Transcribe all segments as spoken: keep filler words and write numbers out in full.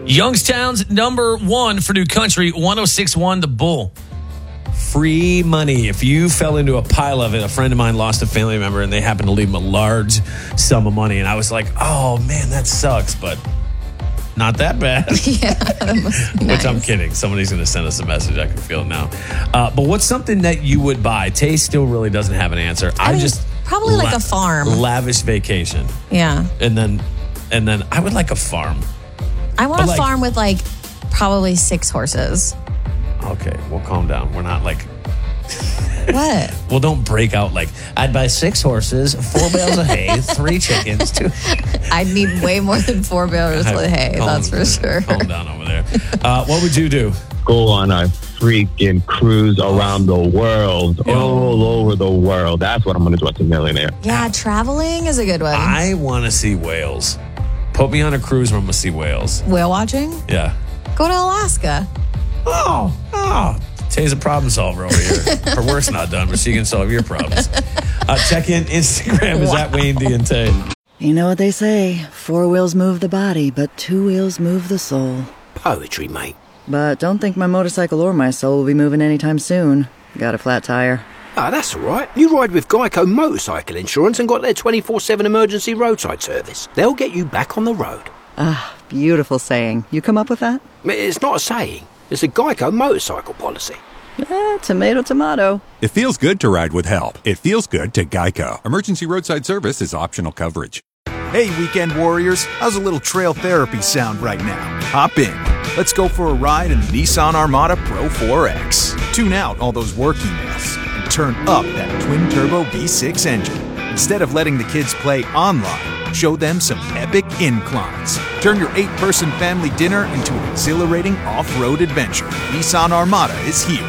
Youngstown's number one for New Country, one oh six point one The Bull. Free money. If you fell into a pile of it, a friend of mine lost a family member and they happened to leave him a large sum of money. And I was like, oh, man, that sucks. But not that bad. Yeah, that must be nice. Which I'm kidding. Somebody's going to send us a message. I can feel it now. Uh, but what's something that you would buy? Tay still really doesn't have an answer. I, I mean, just probably like la- a farm. Lavish vacation. Yeah. And then and then I would like a farm. I want But a like- farm with like probably six horses. Okay, well, calm down. We're not like... What? Well, don't break out like, I'd buy six horses, four bales of hay, three chickens, two... I'd need way more than four bales of hay, Calm- that's for sure. Calm down over there. Uh, what would you do? Go on a freaking cruise around the world, Yeah. all over the world. That's what I'm going to do as a millionaire. Yeah, traveling is a good one. I want to see whales. Put me on a cruise where I'm going to see whales. Whale watching? Yeah. Go to Alaska. Oh, oh. Tay's a problem solver over here. Her work's not done, but she can solve your problems. Uh, check in Instagram. Is that Wayne D and Tay? You know what they say, four wheels move the body, but two wheels move the soul. Poetry, mate. But don't think my motorcycle or my soul will be moving anytime soon. Got a flat tire. Ah, that's all right. You ride with Geico Motorcycle Insurance and got their twenty-four seven emergency roadside service. They'll get you back on the road. Ah, beautiful saying. You come up with that? It's not a saying. It's a Geico motorcycle policy. Eh, tomato, tomato. It feels good to ride with help. It feels good to Geico. Emergency roadside service is optional coverage. Hey, weekend warriors. How's a little trail therapy sound right now? Hop in. Let's go for a ride in the Nissan Armada Pro four X. Tune out all those work emails and turn up that twin-turbo V six engine. Instead of letting the kids play online, show them some epic inclines. Turn your eight-person family dinner into an exhilarating off-road adventure. Nissan Armada is here.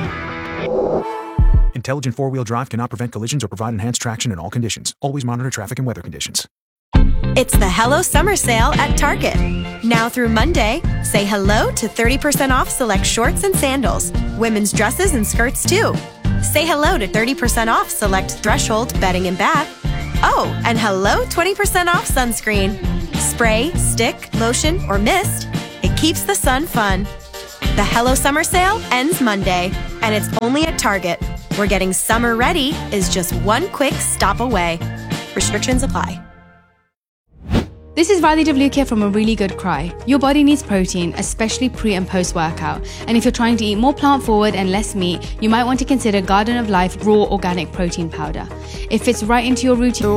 Intelligent four-wheel drive cannot prevent collisions or provide enhanced traction in all conditions. Always monitor traffic and weather conditions. It's the Hello Summer Sale at Target. Now through Monday, say hello to thirty percent off select shorts and sandals, women's dresses and skirts too. Say hello to thirty percent off select Threshold bedding and bath. Oh, and hello twenty percent off sunscreen. Spray, stick, lotion, or mist. It keeps the sun fun. The Hello Summer Sale ends Monday, and it's only at Target, where getting summer ready is just one quick stop away. Restrictions apply. This is Radhi Devlukia from A Really Good Cry. Your body needs protein, especially pre and post workout. And if you're trying to eat more plant forward and less meat, you might want to consider Garden of Life raw organic protein powder. It fits right into your routine.